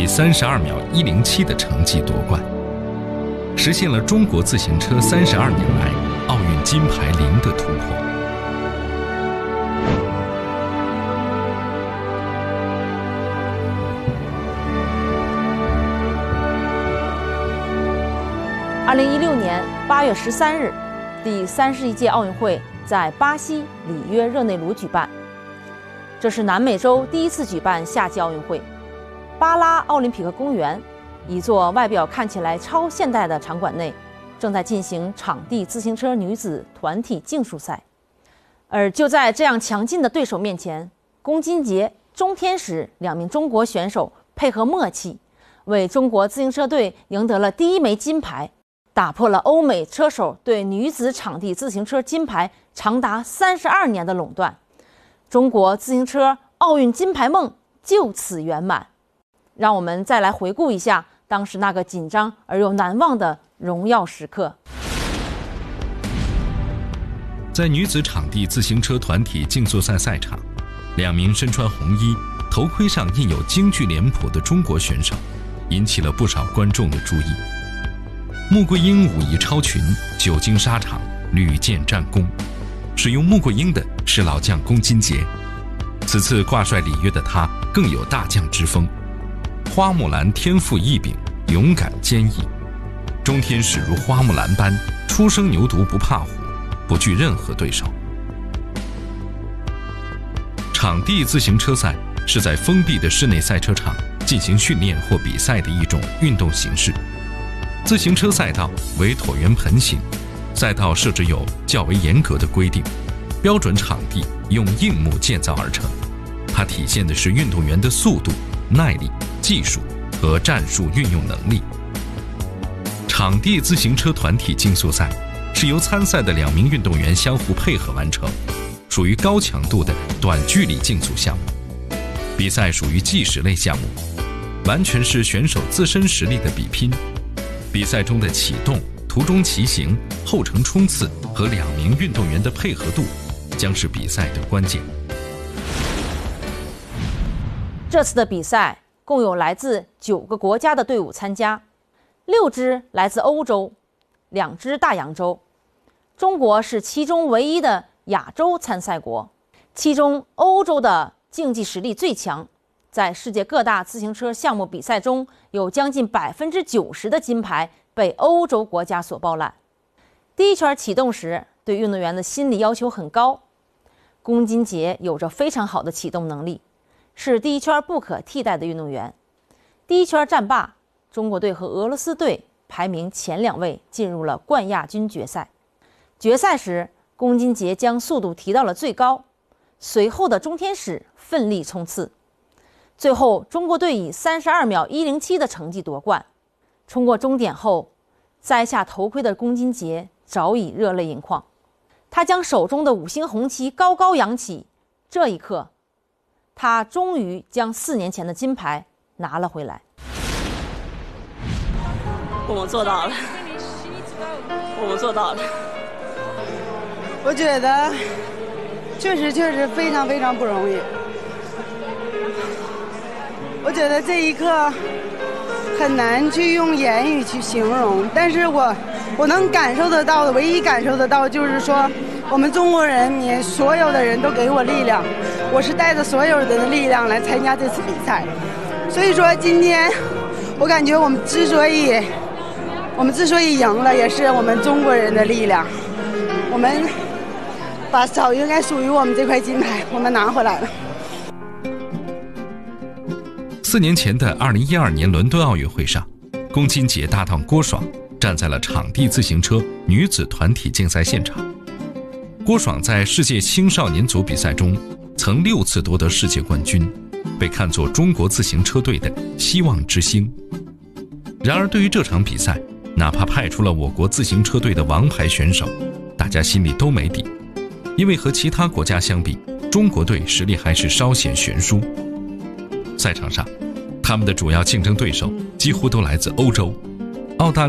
32秒107的成绩夺冠，实现了中国自行车32年来奥运金牌零的突破。 2016年8月13日，第31届奥运会在巴西里约热内卢举办。这是南美洲第一次举办夏季奥运会。巴拉奥林匹克公园，一座外表看起来超现代的场馆内，正在进行场地自行车女子团体竞速赛。而就在这样强劲的对手面前，龚金杰、钟天使两名中国选手配合默契，为中国自行车队赢得了第一枚金牌，打破了欧美车手对女子场地自行车金牌长达32年的垄断。中国自行车奥运金牌梦就此圆满。让我们再来回顾一下当时那个紧张而又难忘的荣耀时刻。 在女子场地自行车团体竞速赛赛场，两名身穿红衣、头盔上印有京剧脸谱的中国选手引起了不少观众的注意。穆桂英武艺超群，久经沙场，屡建战功。使用穆桂英的是老将龚金杰，此次挂帅里约的他更有大将之风。花木兰天赋异禀，勇敢坚毅；钟天使如花木兰般初生牛犊不怕虎，不惧任何对手。场地自行车赛是在封闭的室内赛车场进行训练或比赛的一种运动形式。自行车赛道为椭圆盆形，赛道设置有较为严格的规定，标准场地用硬木建造而成。它体现的是运动员的速度、耐力、技术和战术运用能力。场地自行车团体竞速赛是由参赛的两名运动员相互配合完成，属于高强度的短距离竞速项目。比赛属于计时类项目，完全是选手自身实力的比拼。比赛中的启动、途中骑行、后程冲刺和两名运动员的配合度将是比赛的关键。 这次的比赛共有来自9个国家的队伍参加，6支来自欧洲，2支大洋洲。中国是其中唯一的亚洲参赛国，其中欧洲的竞技实力最强，在世界各大自行车项目比赛中，有将近90%的金牌被欧洲国家所包揽。第一圈启动时，对运动员的心理要求很高。龚金杰有着非常好的启动能力，是第一圈不可替代的运动员。第一圈战罢，中国队和俄罗斯队排名前2位进入了冠亚军决赛。决赛时，龚金杰将速度提到了最高，随后的钟天使奋力冲刺。最后，中国队以32秒107的成绩夺冠。冲过终点后，摘下头盔的龚金杰早已热泪盈眶，他将手中的5星红旗高高扬起。这一刻，他终于将4年前的金牌拿了回来。 我们做到了，我们做到了。 我觉得确实非常非常不容易。我觉得这一刻很难去用言语去形容，但是我能感受得到的，唯一感受得到就是说，我们中国人民所有的人都给我力量，我是带着所有人的力量来参加这次比赛。所以说今天我感觉我们之所以赢了，也是我们中国人的力量。我们把早应该属于我们这块金牌我们拿回来了。 4年前的2012年伦敦奥运会上，龚金杰搭档郭爽站在了场地自行车女子团体竞赛现场。郭爽在世界青少年组比赛中曾6次夺得世界冠军，被看作中国自行车队的希望之星。然而对于这场比赛，哪怕派出了我国自行车队的王牌选手，大家心里都没底，因为和其他国家相比，中国队实力还是稍显悬殊。赛场上，他们的主要竞争对手几乎都来自欧洲，澳大